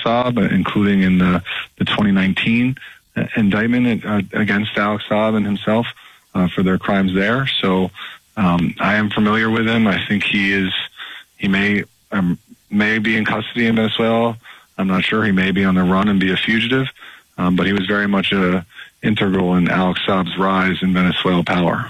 Saab, including in the 2019 indictment against Alex Saab and himself for their crimes there. So I am familiar with him. I think he may be in custody in Venezuela. I'm not sure. He may be on the run and be a fugitive, but he was very much integral in Alex Saab's rise in Venezuela power.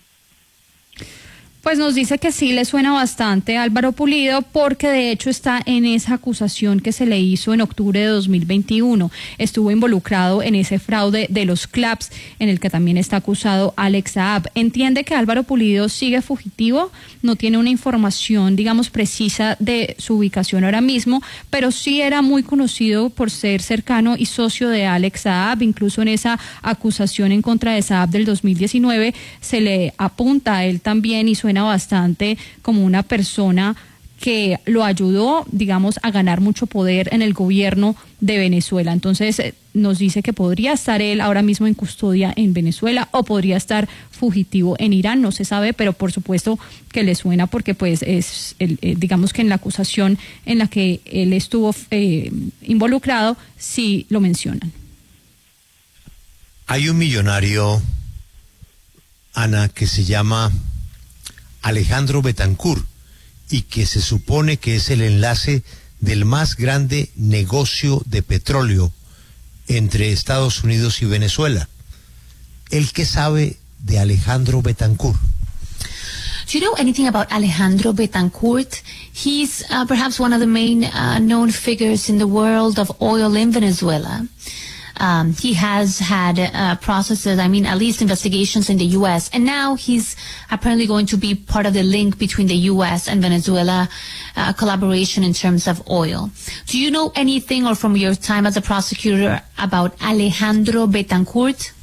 Pues nos dice que sí le suena bastante a Álvaro Pulido porque de hecho está en esa acusación que se le hizo en octubre de 2021. Estuvo involucrado en ese fraude de los CLAPS en el que también está acusado Alex Saab. Entiende que Álvaro Pulido sigue fugitivo, no tiene una información, digamos, precisa de su ubicación ahora mismo, pero sí era muy conocido por ser cercano y socio de Alex Saab. Incluso en esa acusación en contra de Saab del 2019 se le apunta a él también y suena bastante como una persona que lo ayudó, digamos, a ganar mucho poder en el gobierno de Venezuela. Entonces nos dice que podría estar él ahora mismo en custodia en Venezuela o podría estar fugitivo en Irán, no se sabe, pero por supuesto que le suena porque pues es, digamos que en la acusación en la que él estuvo involucrado, sí lo mencionan. Hay un millonario, Ana, que se llama Alejandro Betancourt y que se supone que es el enlace del más grande negocio de petróleo entre Estados Unidos y Venezuela. ¿El qué sabe de Alejandro Betancourt? Do you know anything about Alejandro Betancourt? He's perhaps one of the main known figures in the world of oil in Venezuela. He has had processes, at least investigations in the U.S., and now he's apparently going to be part of the link between the U.S. and Venezuela collaboration in terms of oil. Do you know anything, or from your time as a prosecutor, about Alejandro Betancourt?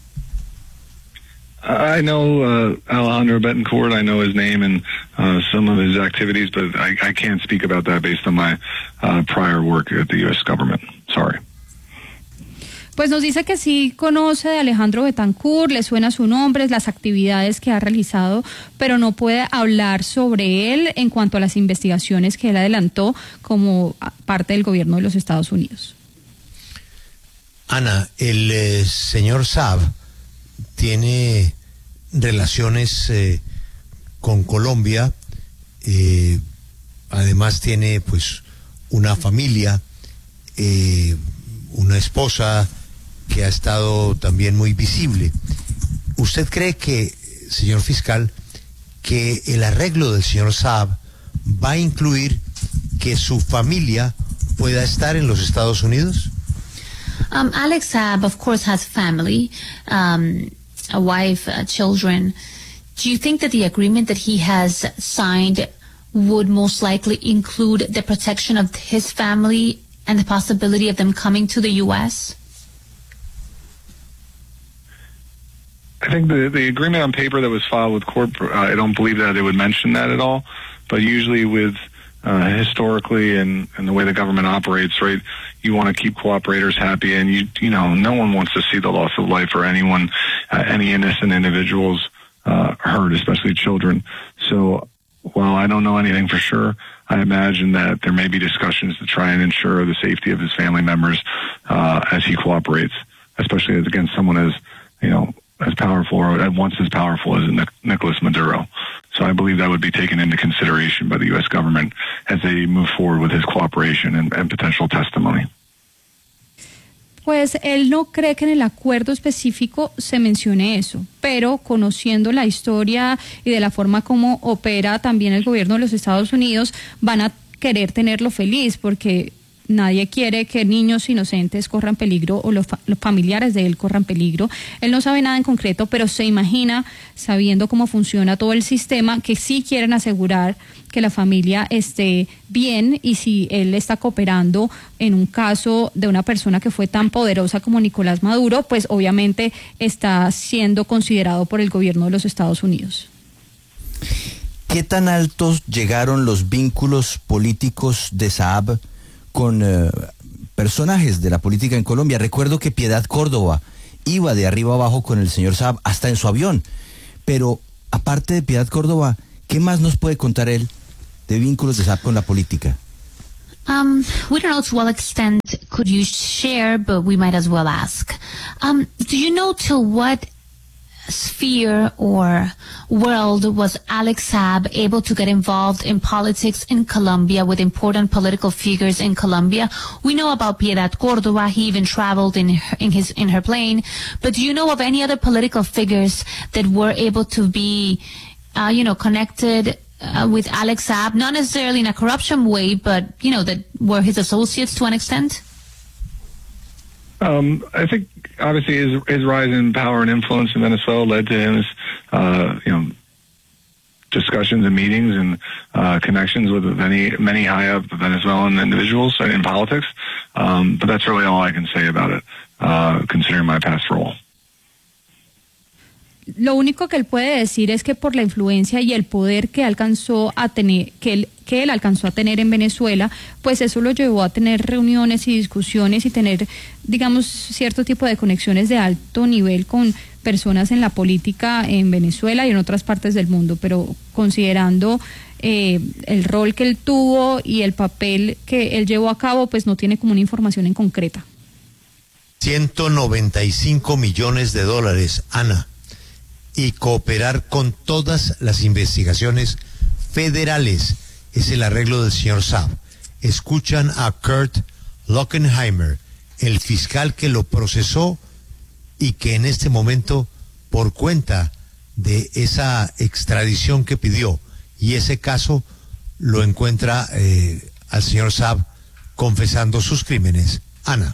I know Alejandro Betancourt. I know his name and some of his activities, but I can't speak about that based on my prior work at the U.S. government. Sorry. Pues nos dice que sí conoce de Alejandro Betancourt, le suena su nombre, las actividades que ha realizado, pero no puede hablar sobre él en cuanto a las investigaciones que él adelantó como parte del gobierno de los Estados Unidos. Ana, el señor Saab tiene relaciones con Colombia, además tiene pues una familia, una esposa que ha estado también muy visible. ¿Usted cree que, señor fiscal, que el arreglo del señor Saab va a incluir que su familia pueda estar en los Estados Unidos? Alex Saab, of course, has family, a wife, children. Do you think that the agreement that he has signed would most likely include the protection of his family and the possibility of them coming to the U.S.? I think the agreement on paper that was filed with court, I don't believe that it would mention that at all. But usually with historically and the way the government operates, right, you want to keep cooperators happy, and you know, no one wants to see the loss of life or anyone, any innocent individuals hurt, especially children. So while I don't know anything for sure, I imagine that there may be discussions to try and ensure the safety of his family members as he cooperates, especially against someone as, you know, as powerful or at once as powerful as Nicolas Maduro. So I believe that would be taken into consideration by the U.S. government as they move forward with his cooperation and potential testimony. Pues él no cree que en el acuerdo específico se mencione eso, pero conociendo la historia y de la forma como opera también el gobierno de los Estados Unidos, van a querer tenerlo feliz porque nadie quiere que niños inocentes corran peligro o los familiares de él corran peligro. Él no sabe nada en concreto, pero se imagina, sabiendo cómo funciona todo el sistema, que sí quieren asegurar que la familia esté bien, y si él está cooperando en un caso de una persona que fue tan poderosa como Nicolás Maduro, pues obviamente está siendo considerado por el gobierno de los Estados Unidos. ¿Qué tan altos llegaron los vínculos políticos de Saab con personajes de la política en Colombia? Recuerdo que Piedad Córdoba iba de arriba abajo con el señor Saab, hasta en su avión. Pero aparte de Piedad Córdoba, ¿qué más nos puede contar él de vínculos de Saab con la política? We don't know to what extent could you share, but we might as well ask. Do you know to what sphere or world was Alex Saab able to get involved in politics in Colombia with important political figures in Colombia? We know about Piedad Córdoba. He even traveled in her plane. But do you know of any other political figures that were able to be, connected with Alex Saab, not necessarily in a corruption way, but that were his associates to an extent? I think obviously his rise in power and influence in Venezuela led to his, discussions and meetings and connections with many high up Venezuelan individuals in politics. But that's really all I can say about it, considering my past role. Lo único que él puede decir es que por la influencia y el poder que alcanzó a tener, que él alcanzó a tener en Venezuela, pues eso lo llevó a tener reuniones y discusiones y tener, digamos, cierto tipo de conexiones de alto nivel con personas en la política en Venezuela y en otras partes del mundo, pero considerando el rol que él tuvo y el papel que él llevó a cabo, pues no tiene como una información en concreta. $195 millones, Ana, y cooperar con todas las investigaciones federales es el arreglo del señor Saab. Escuchan a Kurt Lockenheimer, el fiscal que lo procesó y que en este momento, por cuenta de esa extradición que pidió y ese caso, lo encuentra al señor Saab confesando sus crímenes. Ana.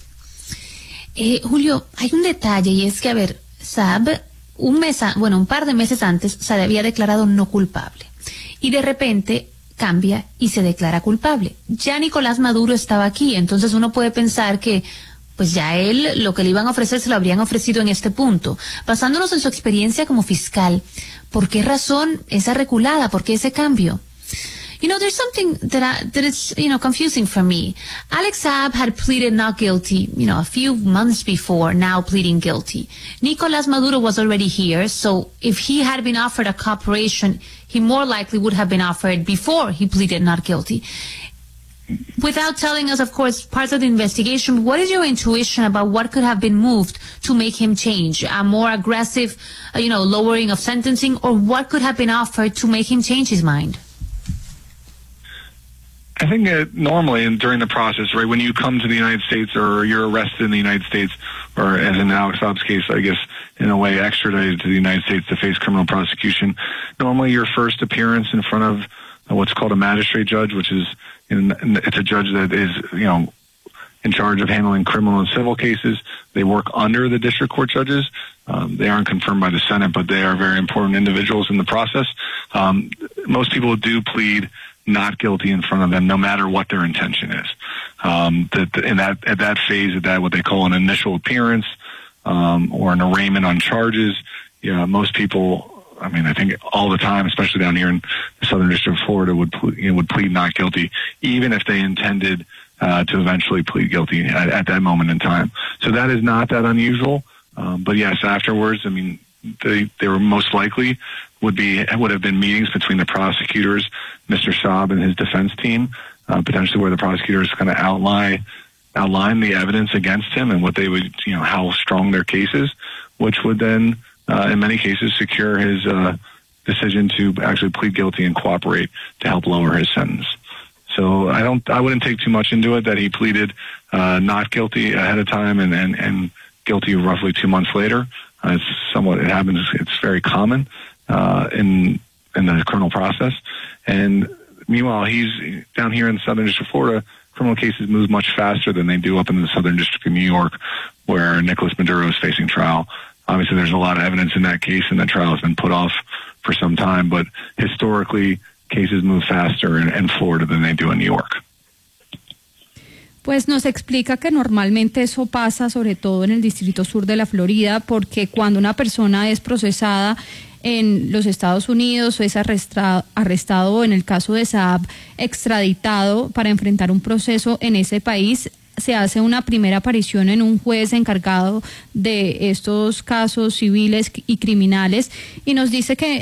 Julio, hay un detalle y es que, a ver, Saab un par de meses antes se había declarado no culpable y de repente cambia y se declara culpable. Ya Nicolás Maduro estaba aquí, entonces uno puede pensar que pues ya él lo que le iban a ofrecer se lo habrían ofrecido en este punto. Basándonos en su experiencia como fiscal, ¿por qué razón esa reculada? ¿Por qué ese cambio? There's something that is, confusing for me. Alex Saab had pleaded not guilty, a few months before, now pleading guilty. Nicolás Maduro was already here, so if he had been offered a cooperation, he more likely would have been offered before he pleaded not guilty. Without telling us, of course, parts of the investigation, what is your intuition about what could have been moved to make him change? A more aggressive, lowering of sentencing, or what could have been offered to make him change his mind? I think normally and during the process, right, when you come to the United States or you're arrested in the United States, or as in Alex Saab's case, I guess, in a way extradited to the United States to face criminal prosecution, normally your first appearance in front of what's called a magistrate judge, which is, it's a judge that is, in charge of handling criminal and civil cases. They work under the district court judges. They aren't confirmed by the Senate, but they are very important individuals in the process. Most people do plead not guilty in front of them, no matter what their intention is. At that phase, what they call an initial appearance, or an arraignment on charges, most people, I think all the time, especially down here in the Southern District of Florida, would plead not guilty, even if they intended to eventually plead guilty at that moment in time. So that is not that unusual. But yes, afterwards, they were most likely would have been meetings between the prosecutors, Mr. Saab and his defense team, potentially where the prosecutors kind of outline the evidence against him and what they would, how strong their case is, which would then, in many cases, secure his decision to actually plead guilty and cooperate to help lower his sentence. So I wouldn't take too much into it that he pleaded not guilty ahead of time and guilty roughly 2 months later. It happens. It's very common in the criminal process. And meanwhile, he's down here in the Southern District of Florida. Criminal cases move much faster than they do up in the Southern District of New York, where Nicolas Maduro is facing trial. Obviously, there's a lot of evidence in that case, and the trial has been put off for some time. But historically, cases move faster in Florida than they do in New York. Pues nos explica que normalmente eso pasa sobre todo en el Distrito Sur de la Florida, porque cuando una persona es procesada en los Estados Unidos o es arrestado, en el caso de Saab, extraditado para enfrentar un proceso en ese país, se hace una primera aparición en un juez encargado de estos casos civiles y criminales, y nos dice que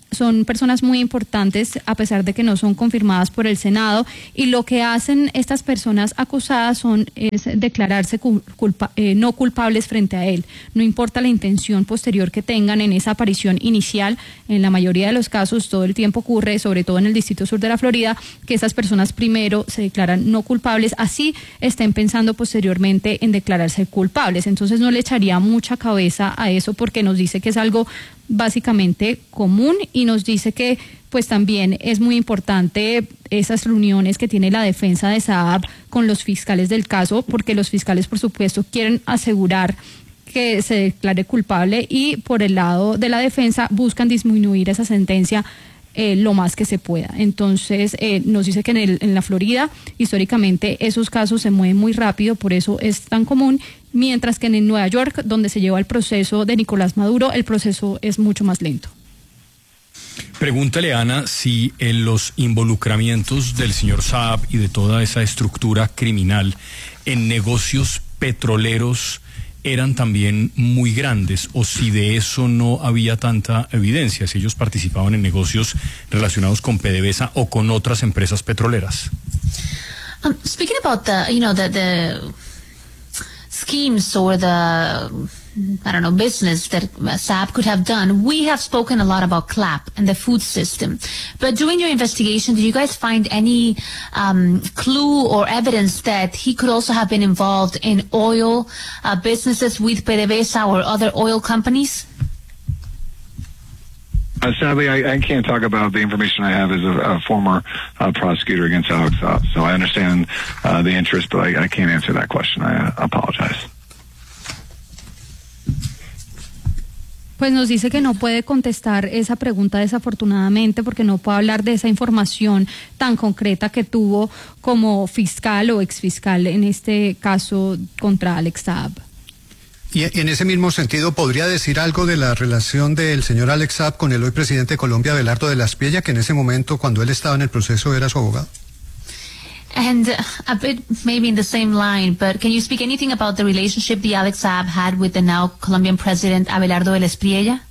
son personas muy importantes a pesar de que no son confirmadas por el Senado, y lo que hacen estas personas acusadas es declararse no culpables frente a él. No importa la intención posterior que tengan en esa aparición inicial, en la mayoría de los casos todo el tiempo ocurre, sobre todo en el Distrito Sur de la Florida, que estas personas primero se declaran no culpables, así estén pensando posteriormente en declararse culpables. Entonces no le echaría mucha cabeza a eso, porque nos dice que es algo básicamente común, y nos dice que pues también es muy importante esas reuniones que tiene la defensa de Saab con los fiscales del caso, porque los fiscales por supuesto quieren asegurar que se declare culpable, y por el lado de la defensa buscan disminuir esa sentencia lo más que se pueda. Entonces nos dice que en la Florida históricamente esos casos se mueven muy rápido, por eso es tan común, mientras que en Nueva York, donde se lleva el proceso de Nicolás Maduro, el proceso es mucho más lento. Pregúntale, Ana, si en los involucramientos del señor Saab y de toda esa estructura criminal en negocios petroleros eran también muy grandes, o si de eso no había tanta evidencia, si ellos participaban en negocios relacionados con PDVSA o con otras empresas petroleras. Speaking about the schemes or the business that Saab could have done, we have spoken a lot about CLAP and the food system. But during your investigation, did you guys find any clue or evidence that he could also have been involved in oil businesses with PDVSA or other oil companies? Sadly, I can't talk about the information I have as a former prosecutor against Alex Saab. So I understand the interest, but I can't answer that question. I apologize. Pues nos dice que no puede contestar esa pregunta desafortunadamente, porque no puede hablar de esa información tan concreta que tuvo como fiscal o exfiscal en este caso contra Alex Saab. Y en ese mismo sentido, ¿podría decir algo de la relación del señor Alex Saab con el hoy presidente de Colombia, Abelardo de la Espriella, que en ese momento, cuando él estaba en el proceso, era su abogado? And a bit maybe in the same line, but can you speak anything about the relationship the Alex Saab had with the now Colombian president Abelardo de la Espriella?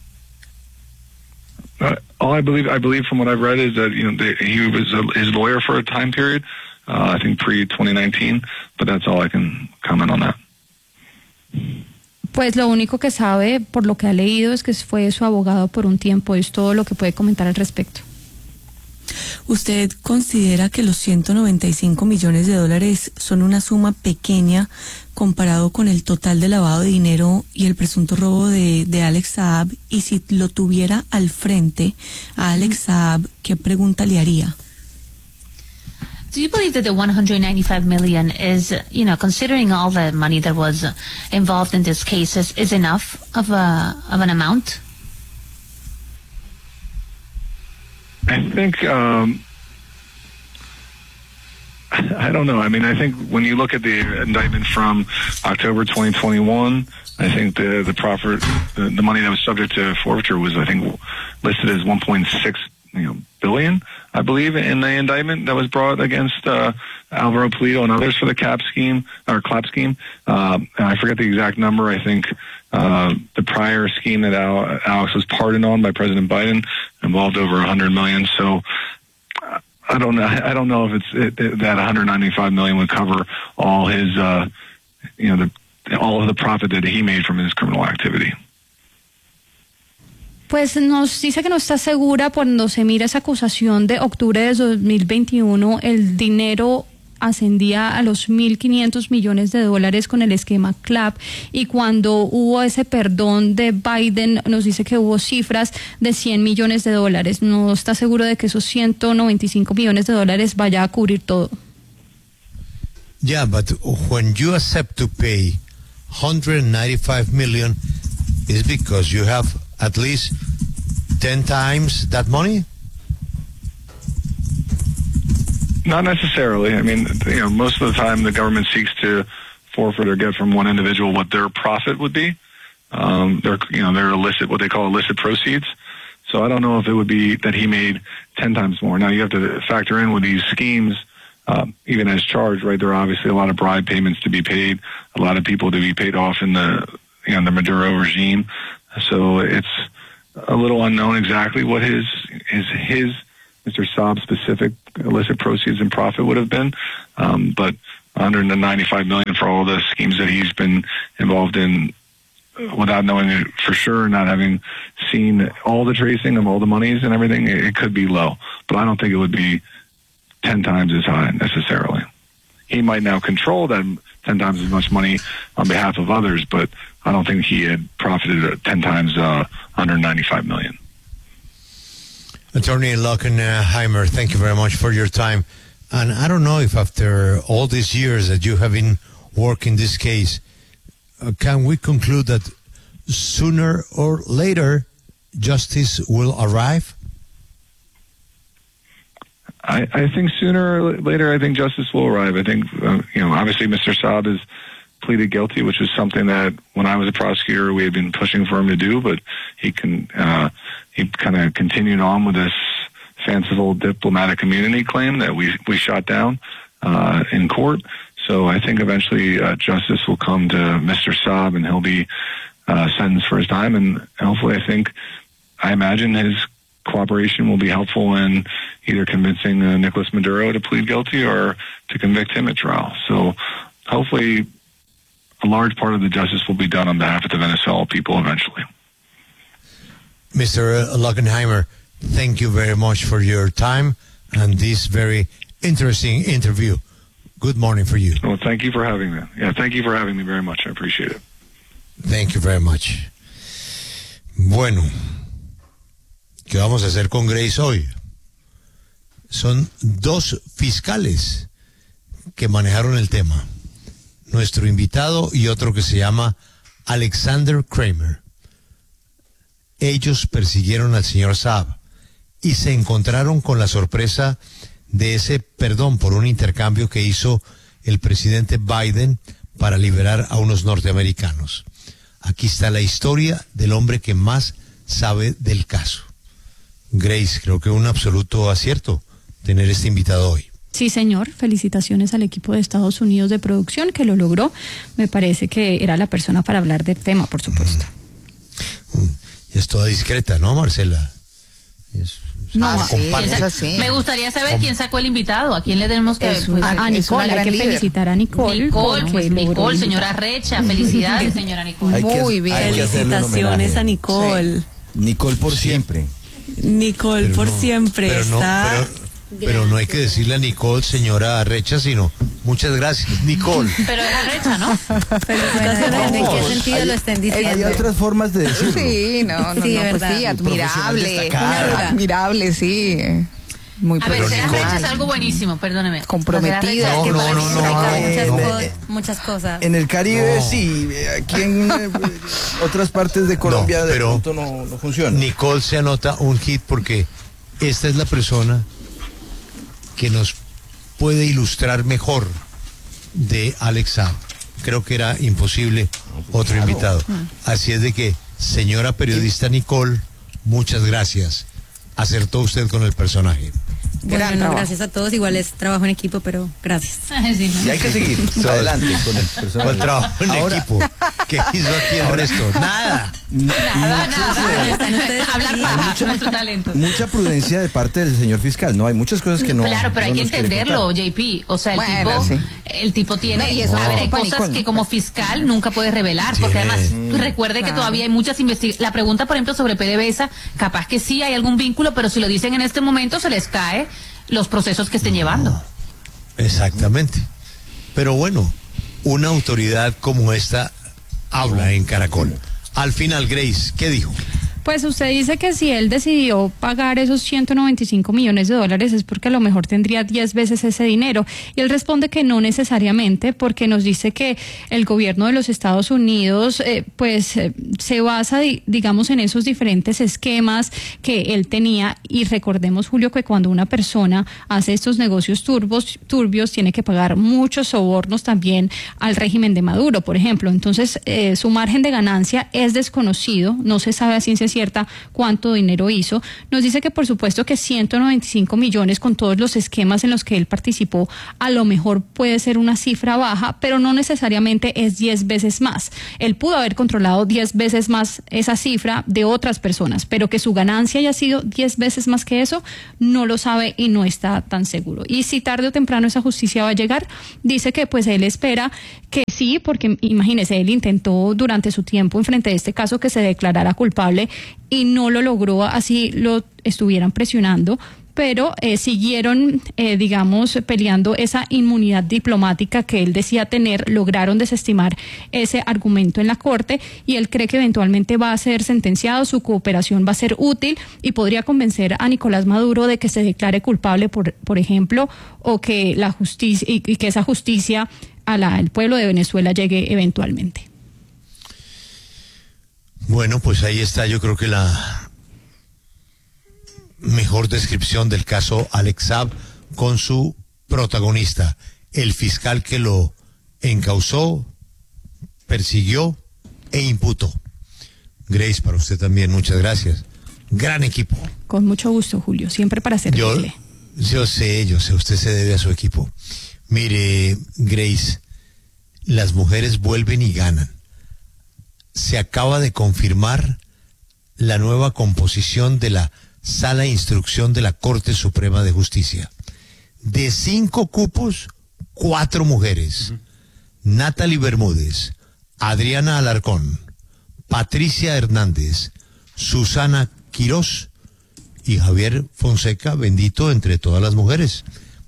All I believe from what I've read is that he was his lawyer for a time period, I think pre-2019, but that's all I can comment on that. Pues lo único que sabe, por lo que ha leído, es que fue su abogado por un tiempo. Es todo lo que puede comentar al respecto. ¿Usted considera que los 195 millones de dólares son una suma pequeña comparado con el total de lavado de dinero y el presunto robo de Alex Saab? Y si lo tuviera al frente a Alex Saab, ¿qué pregunta le haría? Do you believe that the 195 million is, considering all the money that was involved in this case, is enough of an amount? I think, I don't know. I mean, I think when you look at the indictment from October 2021, I think the profit, the money that was subject to forfeiture was, I think, listed as 1.6 billion, I believe, in the indictment that was brought against Alvaro Pulido and others for the CLAP scheme. And I forget the exact number. I think the prior scheme that Alex was pardoned on by President Biden involved over 100 million. So I don't know if that 195 million would cover all his, all of the profit that he made from his criminal activity. Pues nos dice que no está segura. Cuando se mira esa acusación de octubre de 2021, el dinero ascendía a los 1.500 millones de dólares con el esquema CLAP, y cuando hubo ese perdón de Biden nos dice que hubo cifras de 100 millones de dólares. No está seguro de que esos 195 millones de dólares vaya a cubrir todo. Yeah, but when you accept to pay 195 million, is because you have at least 10 times that money? Not necessarily. I mean, most of the time the government seeks to forfeit or get from one individual what their profit would be. They're illicit, what they call illicit proceeds. So I don't know if it would be that he made 10 times more. Now you have to factor in with these schemes, even as charged, right? There are obviously a lot of bribe payments to be paid, a lot of people to be paid off in the Maduro regime. So it's a little unknown exactly what his Mr. Saab's specific illicit proceeds and profit would have been, but $195 million for all the schemes that he's been involved in, without knowing it for sure, not having seen all the tracing of all the monies and everything, it could be low. But I don't think it would be 10 times as high necessarily. He might now control that 10 times as much money on behalf of others, but I don't think he had profited 10 times $195 million. Attorney Lockenheimer, thank you very much for your time. And I don't know if after all these years that you have been working this case, can we conclude that sooner or later justice will arrive? I think sooner or later, I think justice will arrive. I think, obviously Mr. Saab has pleaded guilty, which is something that when I was a prosecutor, we had been pushing for him to do, but he kind of continued on with this fanciful diplomatic immunity claim that we shot down in court. So I think eventually justice will come to Mr. Saab and he'll be sentenced for his time. And hopefully I imagine his cooperation will be helpful in either convincing Nicolas Maduro to plead guilty or to convict him at trial. So hopefully a large part of the justice will be done on behalf of the Venezuelan people eventually. Mr. Lockenheimer, thank you very much for your time and this very interesting interview. Good morning for you. Well, thank you for having me. Yeah, thank you for having me very much. I appreciate it. Thank you very much. Bueno, ¿qué vamos a hacer con Grace hoy? Son dos fiscales que manejaron el tema. Nuestro invitado y otro que se llama Alexander Kramer. Ellos persiguieron al señor Saab y se encontraron con la sorpresa de ese perdón por un intercambio que hizo el presidente Biden para liberar a unos norteamericanos. Aquí está la historia del hombre que más sabe del caso. Grace, creo que un absoluto acierto tener este invitado hoy. Sí, señor. Felicitaciones al equipo de Estados Unidos de producción que lo logró. Me parece que era la persona para hablar del tema, por supuesto. Es toda discreta, ¿no, Marcela? Sí. Me gustaría saber quién sacó el invitado, a quién le tenemos que... a Nicole, hay que felicitar a Nicole. Nicole, señora Recha, felicidades, señora Nicole. Muy bien. Felicitaciones a Nicole. Sí. Nicole por siempre. Nicole por siempre pero no hay que decirle a Nicole, señora Recha, sino muchas gracias, Nicole. Pero es Recha, ¿no? ¿En qué sentido lo estén diciendo? Hay otras formas de decirlo. Sí, sí, admirable, sí. Muy a ver, ser Recha es algo buenísimo, perdóneme. Comprometida. No. Muchas cosas. En el Caribe sí, aquí en otras partes de Colombia de pronto no funciona. Nicole se anota un hit porque esta es la persona que nos puede ilustrar mejor de Alex Saab. Creo que era imposible otro invitado. Así es de que, señora periodista Nicole, muchas gracias. Acertó usted con el personaje. Bueno, gracias a todos. Igual es trabajo en equipo, pero gracias. Y hay que seguir adelante con el personaje. ¿Cuál trabajo en equipo? ¿Qué hizo aquí el resto? Nada. Hablar para nuestro talento. Mucha prudencia de parte del señor fiscal, ¿no? Hay muchas cosas que no... Claro, pero hay que entenderlo, JP. O sea, el tipo tiene... hay cosas que como fiscal nunca puede revelar, porque además recuerde que todavía hay muchas investigaciones. La pregunta, por ejemplo, sobre PDVSA, capaz que sí hay algún vínculo, pero si lo dicen en este momento se les cae los procesos que estén llevando. Exactamente. Pero bueno, una autoridad como esta habla en Caracol. Al final, Grace, ¿qué dijo? Pues usted dice que si él decidió pagar esos 195 millones de dólares es porque a lo mejor tendría 10 veces ese dinero. Y él responde que no necesariamente, porque nos dice que el gobierno de los Estados Unidos se basa, digamos, en esos diferentes esquemas que él tenía. Y recordemos, Julio, que cuando una persona hace estos negocios turbios tiene que pagar muchos sobornos también al régimen de Maduro, por ejemplo. Entonces, su margen de ganancia es desconocido, no se sabe a ciencia cierta cuánto dinero hizo. Nos dice que por supuesto que 195 millones con todos los esquemas en los que él participó, a lo mejor puede ser una cifra baja, pero no necesariamente es 10 veces más. Él pudo haber controlado 10 veces más esa cifra de otras personas, pero que su ganancia haya sido 10 veces más que eso, no lo sabe y no está tan seguro. Y si tarde o temprano esa justicia va a llegar, dice que pues él espera que sí, porque imagínese, él intentó durante su tiempo enfrente de este caso que se declarara culpable y no lo logró, así lo estuvieran presionando, pero siguieron, digamos, peleando esa inmunidad diplomática que él decía tener. Lograron desestimar ese argumento en la corte y él cree que eventualmente va a ser sentenciado, su cooperación va a ser útil y podría convencer a Nicolás Maduro de que se declare culpable, por ejemplo, o que la justicia y que esa justicia al pueblo de Venezuela llegue eventualmente. Bueno, pues ahí está, yo creo que la mejor descripción del caso Alex Saab con su protagonista, el fiscal que lo encausó, persiguió e imputó. Grace, para usted también, muchas gracias. Gran equipo. Con mucho gusto, Julio, siempre para servirle. Yo sé, usted se debe a su equipo. Mire, Grace, las mujeres vuelven y ganan. Se acaba de confirmar la nueva composición de la Sala de Instrucción de la Corte Suprema de Justicia. De 5 cupos, 4 mujeres. Natalie Bermúdez, Adriana Alarcón, Patricia Hernández, Susana Quirós y Javier Fonseca, bendito entre todas las mujeres.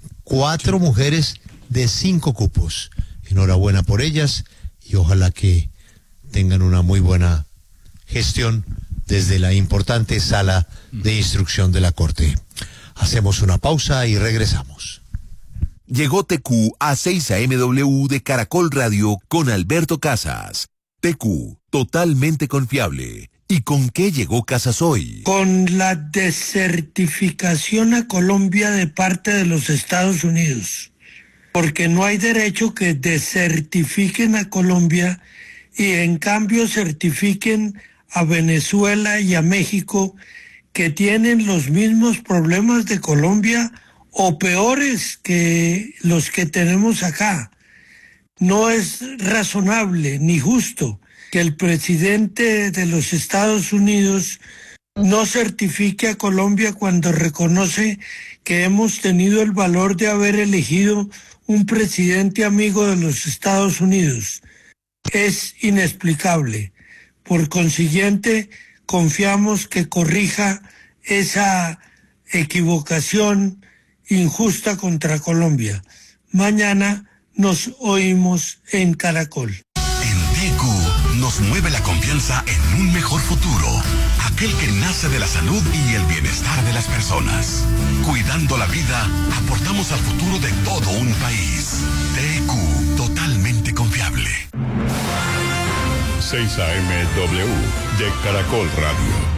4 mujeres de 5 cupos. Enhorabuena por ellas y ojalá que tengan una muy buena gestión desde la importante Sala de Instrucción de la Corte. Hacemos una pausa y regresamos. Llegó TQ a 6 AMW de Caracol Radio con Alberto Casas. TQ, totalmente confiable. ¿Y con qué llegó Casas hoy? Con la desertificación a Colombia de parte de los Estados Unidos. Porque no hay derecho que desertifiquen a Colombia y en cambio certifiquen a Venezuela y a México, que tienen los mismos problemas de Colombia o peores que los que tenemos acá. No es razonable ni justo que el presidente de los Estados Unidos no certifique a Colombia cuando reconoce que hemos tenido el valor de haber elegido un presidente amigo de los Estados Unidos. Es inexplicable. Por consiguiente, confiamos que corrija esa equivocación injusta contra Colombia. Mañana nos oímos en Caracol. En TQ nos mueve la confianza en un mejor futuro, aquel que nace de la salud y el bienestar de las personas. Cuidando la vida, aportamos al futuro de todo un país. TQ, totalmente confiable. 6 AMW de Caracol Radio.